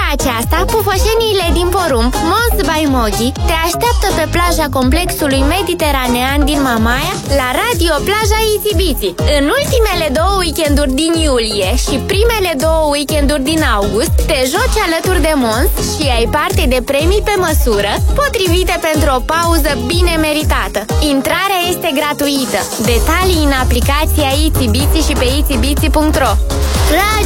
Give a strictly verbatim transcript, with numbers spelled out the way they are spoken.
aceasta, pufoșeniile din porumb, Mons by Moghi, te așteaptă pe plaja complexului mediteranean din Mamaia, la Radio Plaja Itibiții. În ultimele două weekenduri din iulie și primele două weekenduri din august, te joci alături de Mons și ai parte de premii pe măsură, potrivite pentru o pauză bine meritată. Intrarea este gratuită. Detalii în aplicația Itibiții și pe itibiții punct ro. Radio